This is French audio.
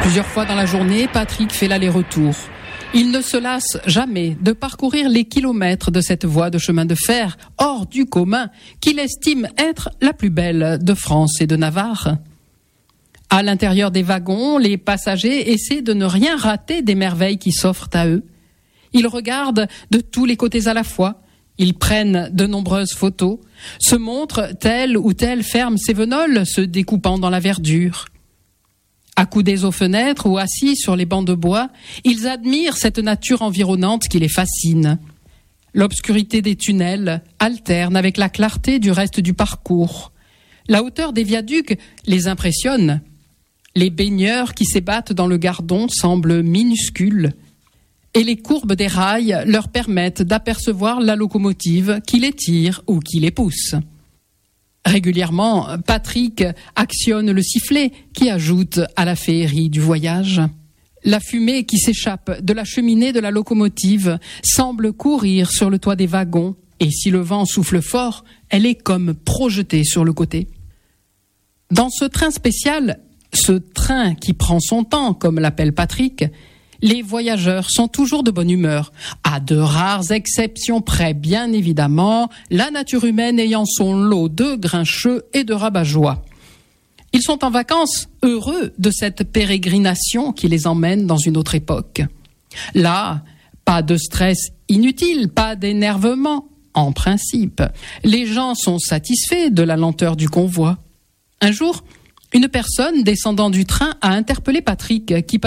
Plusieurs fois dans la journée, Patrick fait l'aller-retour. Il ne se lasse jamais de parcourir les kilomètres de cette voie de chemin de fer hors du commun qu'il estime être la plus belle de France et de Navarre. À l'intérieur des wagons, les passagers essaient de ne rien rater des merveilles qui s'offrent à eux. Ils regardent de tous les côtés à la fois. Ils prennent de nombreuses photos, se montrent telle ou telle ferme sévenoles se découpant dans la verdure. Accoudés aux fenêtres ou assis sur les bancs de bois, ils admirent cette nature environnante qui les fascine. L'obscurité des tunnels alterne avec la clarté du reste du parcours. La hauteur des viaducs les impressionne. Les baigneurs qui s'ébattent dans le Gardon semblent minuscules. Et les courbes des rails leur permettent d'apercevoir la locomotive qui les tire ou qui les pousse. Régulièrement, Patrick actionne le sifflet qui ajoute à la féerie du voyage. La fumée qui s'échappe de la cheminée de la locomotive semble courir sur le toit des wagons et si le vent souffle fort, elle est comme projetée sur le côté. Dans ce train spécial, ce train qui prend son temps, comme l'appelle Patrick, les voyageurs sont toujours de bonne humeur, à de rares exceptions près, bien évidemment, la nature humaine ayant son lot de grincheux et de rabat-joie. Ils sont en vacances, heureux de cette pérégrination qui les emmène dans une autre époque. Là, pas de stress inutile, pas d'énervement, en principe. Les gens sont satisfaits de la lenteur du convoi. Un jour, une personne descendant du train a interpellé Patrick qui